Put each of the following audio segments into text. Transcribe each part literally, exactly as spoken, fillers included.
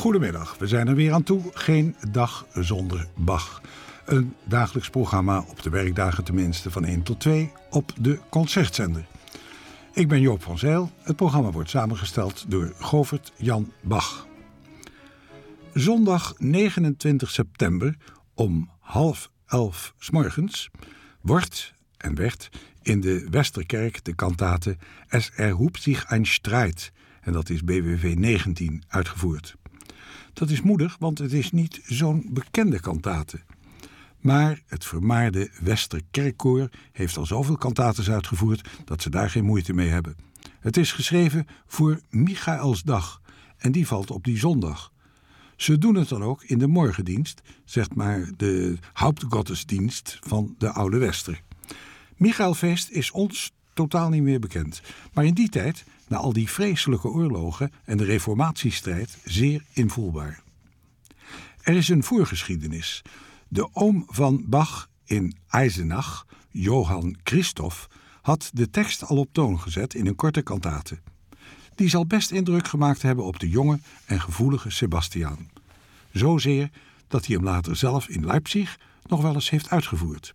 Goedemiddag, we zijn er weer aan toe. Geen dag zonder Bach. Een dagelijks programma, op de werkdagen tenminste, van één tot twee op de Concertzender. Ik ben Joop van Zijl. Het programma wordt samengesteld door Govert Jan Bach. Zondag negenentwintig september om half elf 's morgens wordt en werd in de Westerkerk de kantate Es erhob sich ein Streit, en dat is B W V negentien, uitgevoerd. Dat is moedig, want het is niet zo'n bekende kantate. Maar het vermaarde Westerkerkkoor heeft al zoveel kantates uitgevoerd dat ze daar geen moeite mee hebben. Het is geschreven voor Michaelsdag en die valt op die zondag. Ze doen het dan ook in de morgendienst, zeg maar de Hauptgottesdienst van de Oude Wester. Michaelfeest is ons totaal niet meer bekend, maar in die tijd, na al die vreselijke oorlogen en de reformatiestrijd, zeer invoelbaar. Er is een voorgeschiedenis. De oom van Bach in Eisenach, Johann Christoph, had de tekst al op toon gezet in een korte kantate. Die zal best indruk gemaakt hebben op de jonge en gevoelige Sebastiaan. Zozeer dat hij hem later zelf in Leipzig nog wel eens heeft uitgevoerd.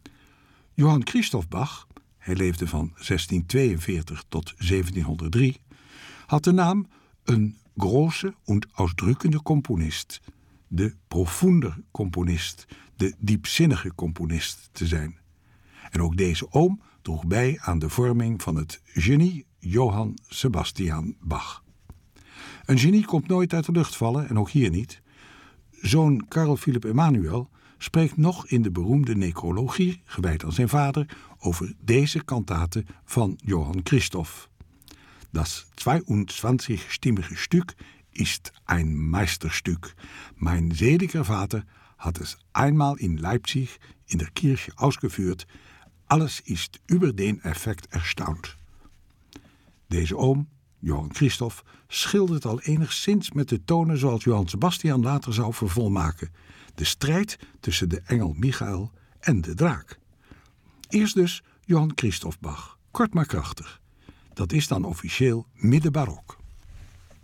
Johann Christoph Bach, hij leefde van zestien tweeënveertig tot zeventienhonderddrie, had de naam een große und ausdrückende componist, de profunder componist, de diepzinnige componist te zijn. En ook deze oom droeg bij aan de vorming van het genie Johann Sebastian Bach. Een genie komt nooit uit de lucht vallen, en ook hier niet. Zoon Carl Philipp Emanuel spreekt nog in de beroemde necrologie, gewijd aan zijn vader, over deze kantate van Johann Christoph. Das zweiundzwanzig-stimmige Stück ist ein Meisterstück. Mein seliger Vater hat es einmal in Leipzig in der Kirche ausgeführt. Alles ist über den Effekt erstaunt. Deze oom, Johann Christoph, schildert al enigszins met de tonen zoals Johann Sebastian later zou vervolmaken. De strijd tussen de engel Michael en de draak. Eerst dus Johann Christoph Bach, kort maar krachtig. Dat is dan officieel middenbarok.